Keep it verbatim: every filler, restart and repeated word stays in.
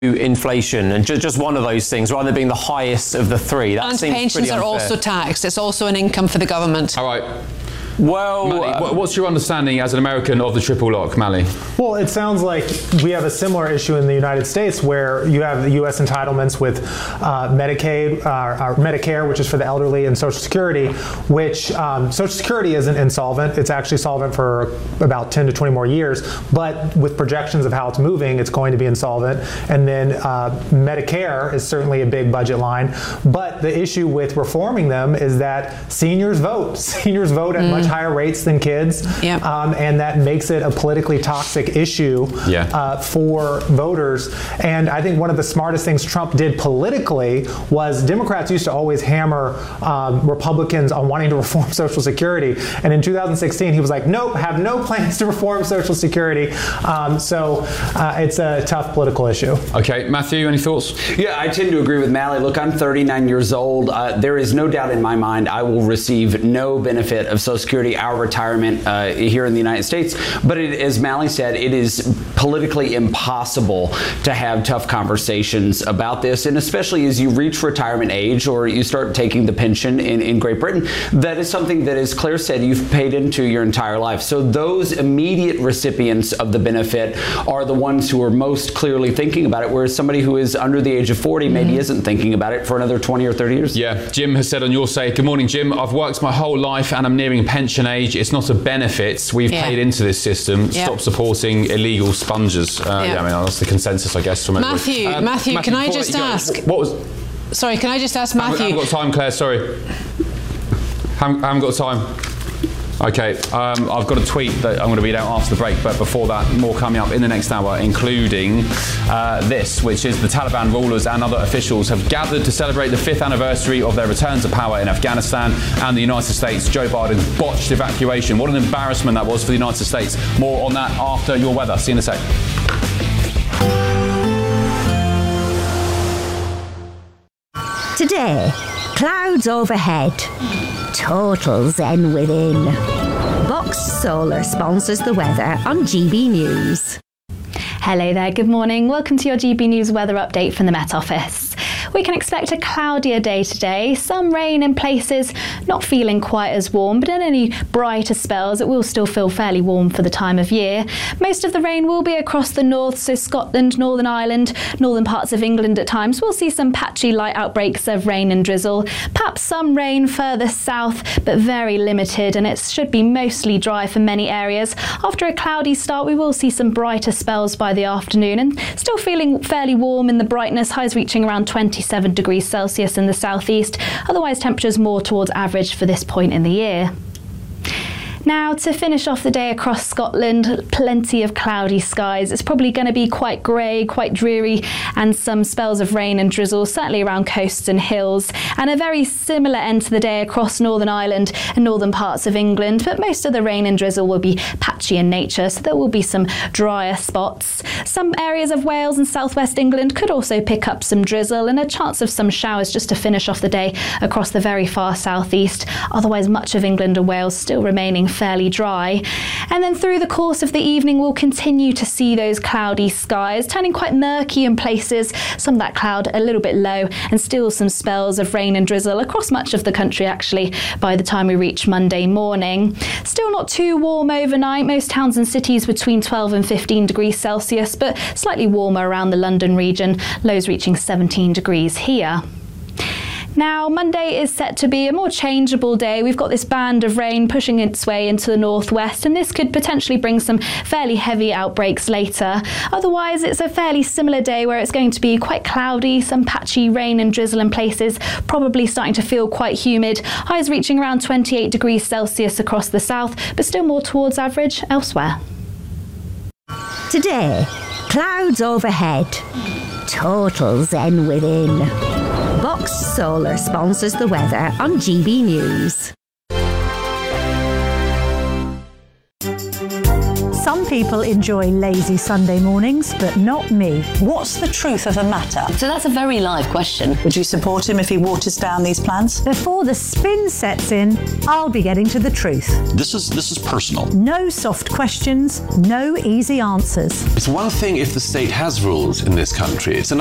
inflation and just, just one of those things rather than being the highest of the three. That and seems pensions pretty are unfair. also taxed. It's also an income for the government. All right. Well, Mally, uh, what's your understanding as an American of the triple lock, Mally? Well, it sounds like we have a similar issue in the United States where you have the U S entitlements with uh, Medicaid, uh, or Medicare, which is for the elderly, and Social Security, which um, Social Security isn't insolvent. It's actually solvent for about ten to twenty more years, but with projections of how it's moving, it's going to be insolvent. And then uh, Medicare is certainly a big budget line, but the issue with reforming them is that seniors vote. Seniors vote at mm. much higher rates than kids, yep. um, and that makes it a politically toxic issue yeah. uh, for voters. And I think one of the smartest things Trump did politically was Democrats used to always hammer um, Republicans on wanting to reform Social Security. And in two thousand sixteen, he was like, nope, have no plans to reform Social Security. Um, so uh, it's a tough political issue. Okay, Matthew, any thoughts? Yeah, I tend to agree with Mally. Look, I'm thirty-nine years old. Uh, there is no doubt in my mind I will receive no benefit of Social Security, our retirement uh, here in the United States. But it, as Mally said, it is politically impossible to have tough conversations about this. And especially as you reach retirement age or you start taking the pension in, in Great Britain, that is something that, as Claire said, you've paid into your entire life. So those immediate recipients of the benefit are the ones who are most clearly thinking about it, whereas somebody who is under the age of forty mm-hmm. maybe isn't thinking about it for another twenty or thirty years. Yeah, Jim has said on your say, good morning, Jim. I've worked my whole life and I'm nearing pension age. It's not a benefit. We've yeah. paid into this system. Yeah. Stop supporting illegal sponges. Uh, yeah. yeah, I mean, that's the consensus, I guess, from everybody. Matthew, um, Matthew, Matthew, can I just ask? What was... Sorry, can I just ask Matthew? I haven't got time, Claire, sorry. haven't, haven't got time. Okay, um, I've got a tweet that I'm going to read out after the break, but before that, more coming up in the next hour, including uh, this, which is the Taliban rulers and other officials have gathered to celebrate the fifth anniversary of their return to power in Afghanistan, and the United States, Joe Biden's botched evacuation. What an embarrassment that was for the United States. More on that after your weather. See you in a sec. Today, clouds overhead, total zen within. Box Solar sponsors the weather on G B News. Hello there, good morning. Welcome to your G B News weather update from the Met Office. We can expect a cloudier day today, some rain in places, not feeling quite as warm, but in any brighter spells it will still feel fairly warm for the time of year. Most of the rain will be across the north, so Scotland, Northern Ireland, northern parts of England at times. We'll see some patchy light outbreaks of rain and drizzle, perhaps some rain further south, but very limited, and it should be mostly dry for many areas. After a cloudy start, we will see some brighter spells by the afternoon, and still feeling fairly warm in the brightness, highs reaching around twenty-seven degrees Celsius in the southeast. Otherwise, temperatures more towards average for this point in the year. Now, to finish off the day across Scotland, plenty of cloudy skies. It's probably going to be quite grey, quite dreary, and some spells of rain and drizzle, certainly around coasts and hills. And a very similar end to the day across Northern Ireland and northern parts of England, but most of the rain and drizzle will be patchy in nature, so there will be some drier spots. Some areas of Wales and southwest England could also pick up some drizzle and a chance of some showers just to finish off the day across the very far southeast. Otherwise, much of England and Wales still remaining fairly dry. And then through the course of the evening, we'll continue to see those cloudy skies turning quite murky in places, some of that cloud a little bit low, and still some spells of rain and drizzle across much of the country actually by the time we reach Monday morning. Still not too warm overnight, most towns and cities between twelve and fifteen degrees Celsius, but slightly warmer around the London region, lows reaching seventeen degrees here. Now, Monday is set to be a more changeable day. We've got this band of rain pushing its way into the northwest, and this could potentially bring some fairly heavy outbreaks later. Otherwise, it's a fairly similar day where it's going to be quite cloudy, some patchy rain and drizzle in places, probably starting to feel quite humid. Highs reaching around twenty-eight degrees Celsius across the south, but still more towards average elsewhere. Today, clouds overhead, total zen within. Box Solar sponsors the weather on G B News. Some people enjoy lazy Sunday mornings, but not me. What's the truth of the matter? So that's a very live question. Would you support him if he waters down these plans? Before the spin sets in, I'll be getting to the truth. This is this is personal. No soft questions, no easy answers. It's one thing if the state has rules in this country. It's another